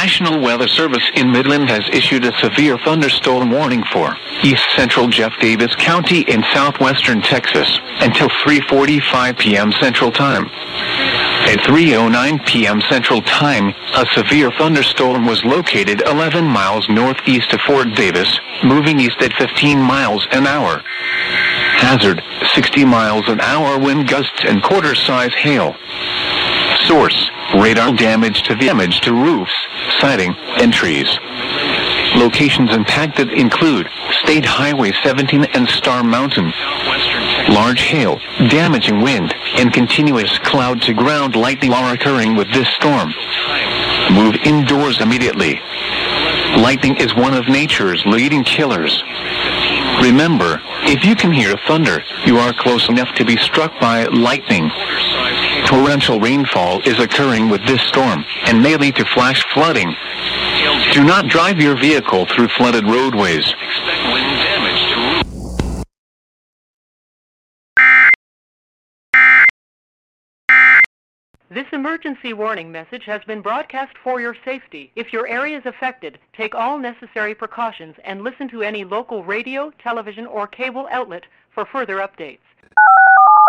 National Weather Service in Midland has issued a severe thunderstorm warning for east central Jeff Davis County in southwestern Texas until 3:45 p.m. Central Time. At 3:09 p.m. Central Time, a severe thunderstorm was located 11 miles northeast of Fort Davis, moving east at 15 miles an hour. Hazard, 60 miles an hour wind gusts and quarter-size hail. Source, radar damage to roofs, siding, and trees. Locations impacted include State Highway 17 and Star Mountain. Large hail, damaging wind, and continuous cloud-to-ground lightning are occurring with this storm. Move indoors immediately. Lightning is one of nature's leading killers. Remember, if you can hear thunder, you are close enough to be struck by lightning. Torrential rainfall is occurring with this storm and may lead to flash flooding. Do not drive your vehicle through flooded roadways. This emergency warning message has been broadcast for your safety. If your area is affected, take all necessary precautions and listen to any local radio, television, or cable outlet for further updates.